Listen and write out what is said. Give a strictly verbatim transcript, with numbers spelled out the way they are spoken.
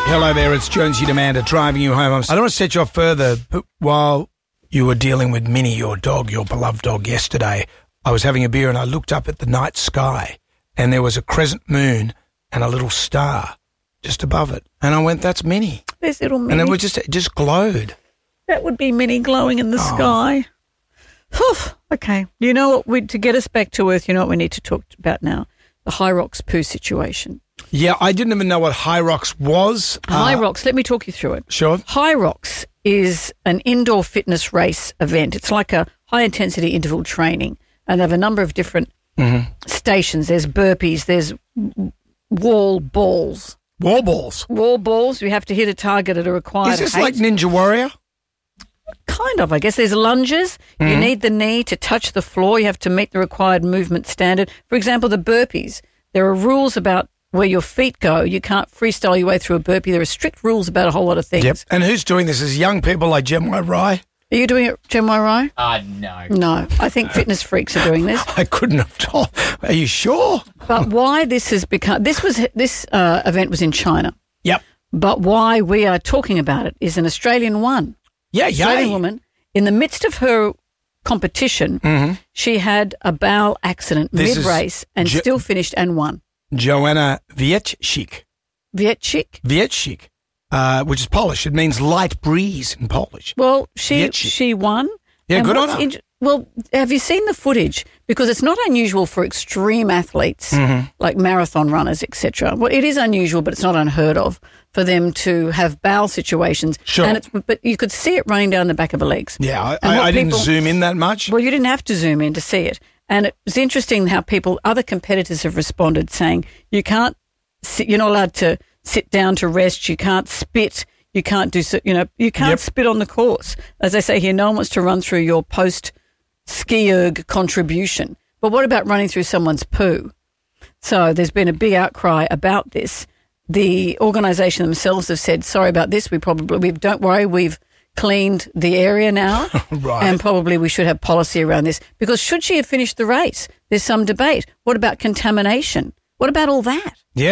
Hello there, it's Jonesy Demander driving you home. I don't want to set you off further, but while you were dealing with Minnie, your dog, your beloved dog, yesterday, I was having a beer and I looked up at the night sky and there was a crescent moon and a little star just above it. And I went, that's Minnie. There's little Minnie. And it was just, it just glowed. That would be Minnie glowing in the Oh. sky. Whew. Okay. You know what? We, to get us back to Earth, you know what we need to talk about now? The Hyrox poo situation. Yeah, I didn't even know what Hyrox was. Hyrox, let me talk you through it. Sure. Hyrox is an indoor fitness race event. It's like a high-intensity interval training, and they have a number of different Mm-hmm. stations. There's burpees, there's wall balls. Wall balls. Wall balls, you have to hit a target at a required Is this height. like Ninja Warrior? Kind of, I guess. There's lunges. Mm-hmm. You need the knee to touch the floor. You have to meet the required movement standard. For example, the burpees. There are rules about where your feet go. You can't freestyle your way through a burpee. There are strict rules about a whole lot of things. Yep. And who's doing this? Is young people like Gemma Rye? Are you doing it, Gemma Rye? Uh, no. No. I think fitness freaks are doing this. I couldn't have told. Are you sure? But why this has become, this was, this uh, event was in China. Yep. But why we are talking about it is an Australian one. Yeah, Australian yay. woman, in the midst of her competition, Mm-hmm. she had a bowel accident This is mid-race and Jo- still finished and won. Joanna Wieczcik. Wieczcik? Wieczcik, uh, which is Polish. It means light breeze in Polish. Well, she Wieczcik. she won. Yeah, And good on what's her. int- well, have you seen the footage? Because it's not unusual for extreme athletes Mm-hmm. like marathon runners, et cetera. Well, it is unusual, but it's not unheard of for them to have bowel situations. Sure. And it's, but you could see it running down the back of her legs. Yeah, I, And I, what I didn't people- zoom in that much. Well, you didn't have to zoom in to see it. And it was interesting how people, other competitors have responded saying, you can't sit, you're not allowed to sit down to rest, you can't spit, you can't do, so- you know, you can't Yep. spit on the course. As I say here, no one wants to run through your post-ski erg contribution. But what about running through someone's poo? So there's been a big outcry about this. The organisation themselves have said, sorry about this, we probably, we don't worry, we've cleaned the area now. Right. And probably we should have policy around this. Because should she have finished the race? There's some debate. What about contamination? What about all that? Yeah.